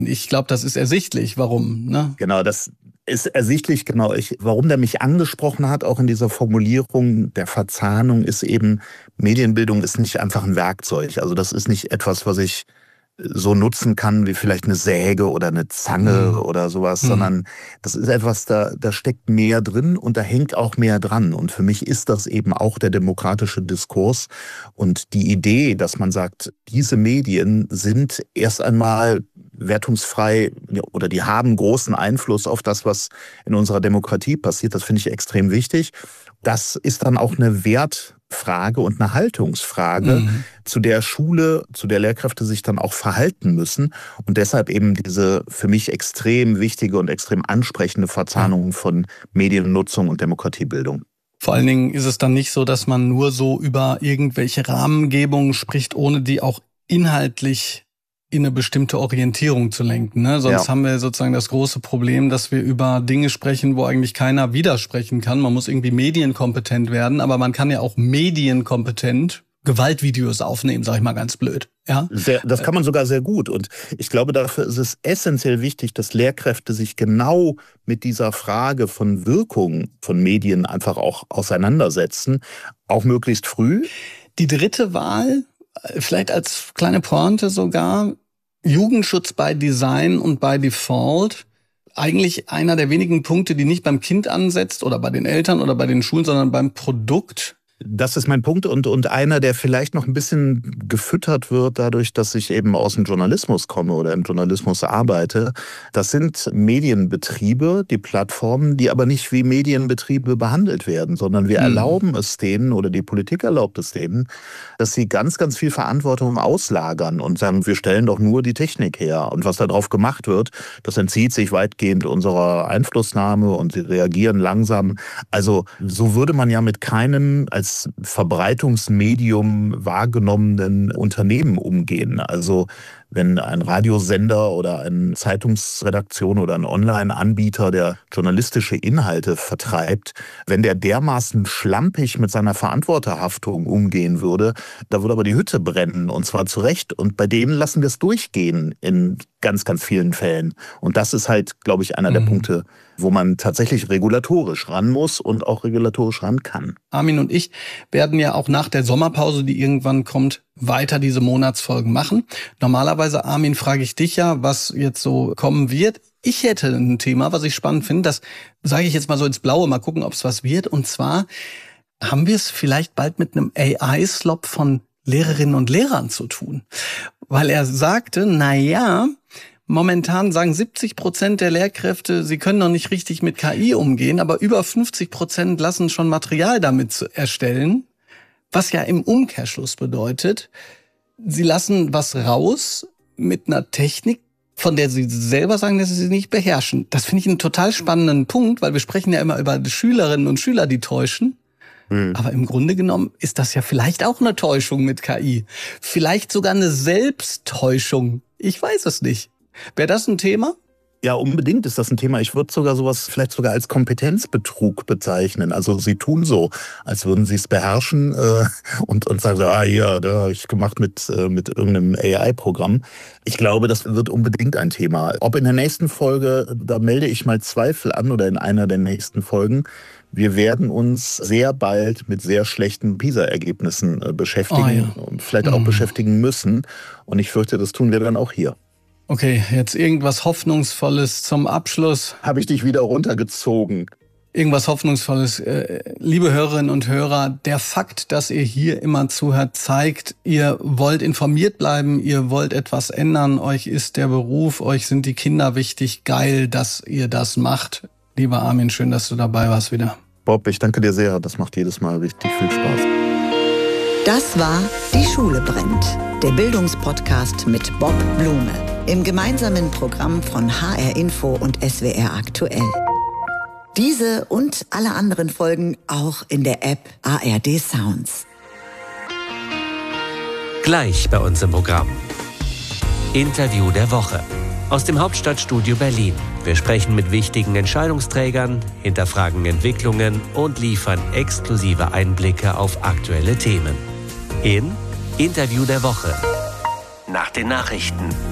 Ich glaube, das ist ersichtlich, warum, ne? Genau, das ist ersichtlich, genau. Warum der mich angesprochen hat, auch in dieser Formulierung der Verzahnung, ist eben, Medienbildung ist nicht einfach ein Werkzeug. Also das ist nicht etwas, was ich so nutzen kann wie vielleicht eine Säge oder eine Zange oder sowas, sondern das ist etwas, da steckt mehr drin und da hängt auch mehr dran. Und für mich ist das eben auch der demokratische Diskurs und die Idee, dass man sagt, diese Medien sind erst einmal wertungsfrei oder die haben großen Einfluss auf das, was in unserer Demokratie passiert. Das finde ich extrem wichtig. Das ist dann auch eine Wertfrage und eine Haltungsfrage, zu der Schule, zu der Lehrkräfte sich dann auch verhalten müssen. Und deshalb eben diese für mich extrem wichtige und extrem ansprechende Verzahnung von Mediennutzung und Demokratiebildung. Vor allen Dingen ist es dann nicht so, dass man nur so über irgendwelche Rahmengebungen spricht, ohne die auch inhaltlich in eine bestimmte Orientierung zu lenken, ne? Sonst haben wir sozusagen das große Problem, dass wir über Dinge sprechen, wo eigentlich keiner widersprechen kann. Man muss irgendwie medienkompetent werden, aber man kann ja auch medienkompetent Gewaltvideos aufnehmen, sag ich mal ganz blöd. Ja? Das kann man sogar sehr gut. Und ich glaube, dafür ist es essentiell wichtig, dass Lehrkräfte sich genau mit dieser Frage von Wirkung von Medien einfach auch auseinandersetzen, auch möglichst früh. Die dritte Wahl, vielleicht als kleine Pointe sogar, Jugendschutz by Design und by Default. Eigentlich einer der wenigen Punkte, die nicht beim Kind ansetzt oder bei den Eltern oder bei den Schulen, sondern beim Produkt. Das ist mein Punkt und einer, der vielleicht noch ein bisschen gefüttert wird dadurch, dass ich eben aus dem Journalismus komme oder im Journalismus arbeite. Das sind Medienbetriebe, die Plattformen, die aber nicht wie Medienbetriebe behandelt werden, sondern wir erlauben es denen oder die Politik erlaubt es denen, dass sie ganz, ganz viel Verantwortung auslagern und sagen, wir stellen doch nur die Technik her. Und was da drauf gemacht wird, das entzieht sich weitgehend unserer Einflussnahme und sie reagieren langsam. Also so würde man ja mit keinem als Verbreitungsmedium wahrgenommenen Unternehmen umgehen. Also wenn ein Radiosender oder eine Zeitungsredaktion oder ein Online-Anbieter, der journalistische Inhalte vertreibt, wenn der dermaßen schlampig mit seiner Verantworterhaftung umgehen würde, da würde aber die Hütte brennen und zwar zu Recht. Und bei denen lassen wir es durchgehen in ganz, ganz vielen Fällen. Und das ist halt, glaube ich, einer der Punkte, wo man tatsächlich regulatorisch ran muss und auch regulatorisch ran kann. Armin und ich werden ja auch nach der Sommerpause, die irgendwann kommt, weiter diese Monatsfolgen machen. Normalerweise, Armin, frage ich dich ja, was jetzt so kommen wird. Ich hätte ein Thema, was ich spannend finde, das sage ich jetzt mal so ins Blaue, mal gucken, ob es was wird. Und zwar haben wir es vielleicht bald mit einem AI-Slop von Lehrerinnen und Lehrern zu tun. Weil er sagte, momentan sagen 70% der Lehrkräfte, sie können noch nicht richtig mit KI umgehen, aber über 50% lassen schon Material damit erstellen. Was ja im Umkehrschluss bedeutet, sie lassen was raus mit einer Technik, von der sie selber sagen, dass sie sie nicht beherrschen. Das finde ich einen total spannenden Punkt, weil wir sprechen ja immer über Schülerinnen und Schüler, die täuschen. Aber im Grunde genommen ist das ja vielleicht auch eine Täuschung mit KI. Vielleicht sogar eine Selbsttäuschung. Ich weiß es nicht. Wäre das ein Thema? Ja, unbedingt ist das ein Thema. Ich würde sogar sowas vielleicht sogar als Kompetenzbetrug bezeichnen. Also sie tun so, als würden sie es beherrschen und sagen, ich gemacht mit irgendeinem AI-Programm. Ich glaube, das wird unbedingt ein Thema. Ob in der nächsten Folge, da melde ich mal Zweifel an oder in einer der nächsten Folgen. Wir werden uns sehr bald mit sehr schlechten PISA-Ergebnissen beschäftigen und vielleicht auch beschäftigen müssen. Und ich fürchte, das tun wir dann auch hier. Okay, jetzt irgendwas Hoffnungsvolles zum Abschluss. Habe ich dich wieder runtergezogen? Irgendwas Hoffnungsvolles. Liebe Hörerinnen und Hörer, der Fakt, dass ihr hier immer zuhört, zeigt, ihr wollt informiert bleiben, ihr wollt etwas ändern, euch ist der Beruf, euch sind die Kinder wichtig. Geil, dass ihr das macht. Lieber Armin, schön, dass du dabei warst wieder. Bob, ich danke dir sehr. Das macht jedes Mal richtig viel Spaß. Das war Die Schule brennt, der Bildungspodcast mit Bob Blume. Im gemeinsamen Programm von HR Info und SWR Aktuell. Diese und alle anderen Folgen auch in der App ARD Sounds. Gleich bei uns im Programm. Interview der Woche. Aus dem Hauptstadtstudio Berlin. Wir sprechen mit wichtigen Entscheidungsträgern, hinterfragen Entwicklungen und liefern exklusive Einblicke auf aktuelle Themen. In Interview der Woche. Nach den Nachrichten.